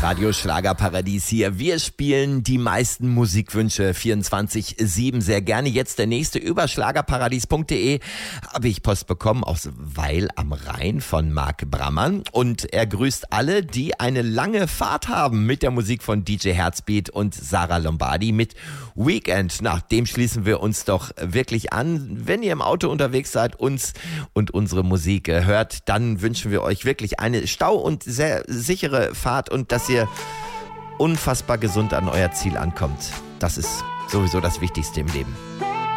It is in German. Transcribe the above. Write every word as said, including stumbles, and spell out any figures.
Radio Schlagerparadies hier. Wir spielen die meisten Musikwünsche vierundzwanzig sieben sehr gerne. Jetzt der nächste über schlagerparadies punkt de habe ich Post bekommen aus Weil am Rhein von Marc Brammann. Und er grüßt alle, die eine lange Fahrt haben mit der Musik von D J Herzbeat und Sarah Lombardi mit Weekend. Nach dem schließen wir uns doch wirklich an. Wenn ihr im Auto unterwegs seid, uns und unsere Musik hört, dann wünschen wir euch wirklich eine stau- und sehr sichere Fahrt und dass ihr unfassbar gesund an euer Ziel ankommt. Das ist sowieso das Wichtigste im Leben.